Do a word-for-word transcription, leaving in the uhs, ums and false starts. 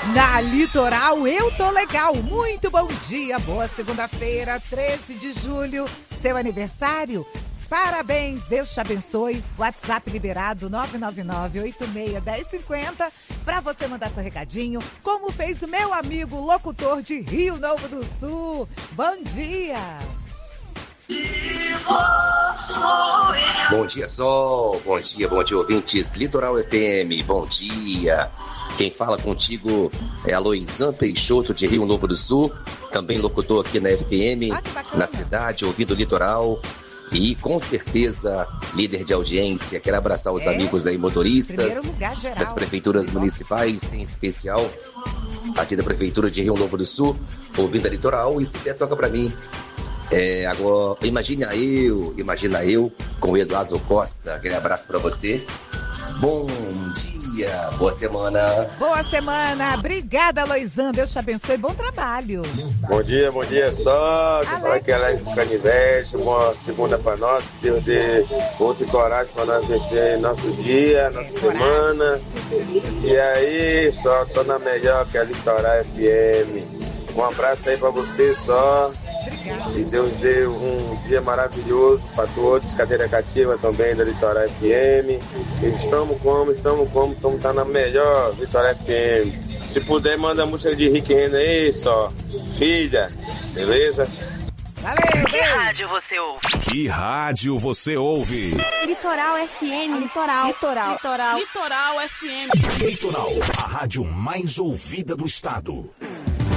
Na Litoral, eu tô legal. Muito bom dia, boa segunda-feira, treze de julho, seu aniversário. Parabéns, Deus te abençoe. WhatsApp liberado nove nove nove, oito seis um zero cinco zero para você mandar seu recadinho, como fez o meu amigo locutor de Rio Novo do Sul. Bom dia! Bom dia, Sol. Bom dia, bom dia, ouvintes Litoral F M. Bom dia. Quem fala contigo é a Loisan Peixoto de Rio Novo do Sul, também locutor aqui na F M, ah, na cidade, ouvindo o Litoral. E com certeza, líder de audiência, quero abraçar os é, amigos aí motoristas, das prefeituras municipais, em especial aqui da Prefeitura de Rio Novo do Sul, ouvindo a Litoral, e se der, toca pra mim. É, agora, imagina eu, imagina eu, com o Eduardo Costa, aquele abraço pra você. Bom dia, boa semana. Boa semana, obrigada, Loisan, Deus te abençoe, bom trabalho. Bom dia, bom dia, só que ela é canivete, boa segunda pra nós, que Deus dê força e coragem pra nós vencer nosso dia, nossa semana. E aí, só tô na melhor que a Litoral F M. Um abraço aí pra você, só. Que Deus dê um dia maravilhoso para todos, cadeira cativa também da Litoral F M. Estamos como, estamos como, estamos tá na melhor Litoral F M. Se puder, manda a música de Rick Renner aí, só. Filha, beleza? Valeu, que rádio você ouve? Que rádio você ouve? Litoral F M, Litoral, Litoral, Litoral, Litoral F M. Litoral, a rádio mais ouvida do estado.